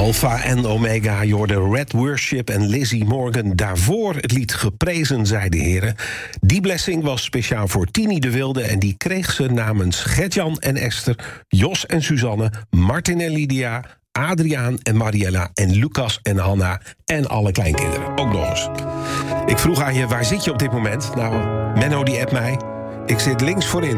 Alpha en Omega, je hoorde Red Worship en Lizzie Morgan. Daarvoor het lied Geprezen zij de Heren. Die blessing was speciaal voor Tini de Wilde en die kreeg ze namens Gert-Jan en Esther, Jos en Suzanne, Martin en Lydia, Adriaan en Mariella en Lucas en Hanna en alle kleinkinderen. Ook nog eens. Ik vroeg aan je, waar zit je op dit moment? Nou, Menno die appt mij. Ik zit links voorin.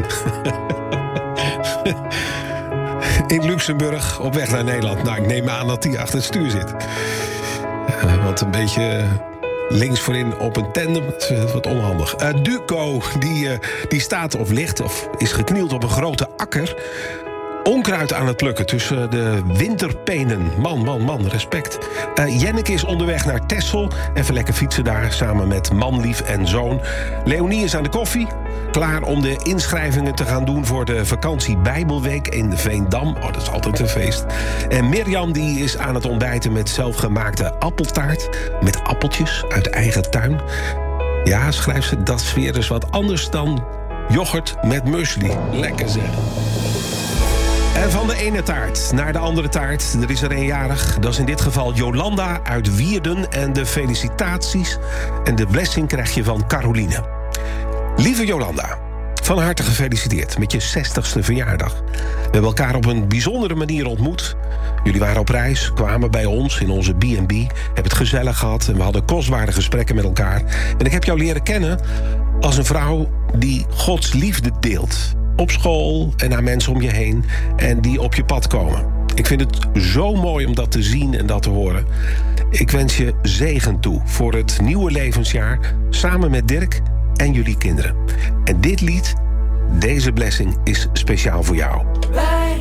In Luxemburg, op weg naar Nederland. Nou, ik neem aan dat hij achter het stuur zit. Want een beetje links voorin op een tandem, wat onhandig. Duco, die staat of ligt of is geknield op een grote akker. Onkruid aan het plukken tussen de winterpenen. Man, respect. Jenneke is onderweg naar Texel. Even lekker fietsen daar, samen met man, lief en zoon. Leonie is aan de koffie. Klaar om de inschrijvingen te gaan doen voor de vakantie Bijbelweek in Veendam. Oh, dat is altijd een feest. En Mirjam die is aan het ontbijten met zelfgemaakte appeltaart. Met appeltjes uit eigen tuin. Ja, schrijft ze, dat is weer eens wat anders dan yoghurt met muesli. Lekker zeg. En van de ene taart naar de andere taart. Er is er eenjarig. Dat is in dit geval Jolanda uit Wierden. En de felicitaties en de blessing krijg je van Caroline. Lieve Jolanda, van harte gefeliciteerd met je 60ste verjaardag. We hebben elkaar op een bijzondere manier ontmoet. Jullie waren op reis, kwamen bij ons in onze B&B, hebben het gezellig gehad en we hadden kostbare gesprekken met elkaar. En ik heb jou leren kennen als een vrouw die Gods liefde deelt. Op school en aan mensen om je heen en die op je pad komen. Ik vind het zo mooi om dat te zien en dat te horen. Ik wens je zegen toe voor het nieuwe levensjaar samen met Dirk en jullie kinderen. En dit lied, deze blessing, is speciaal voor jou.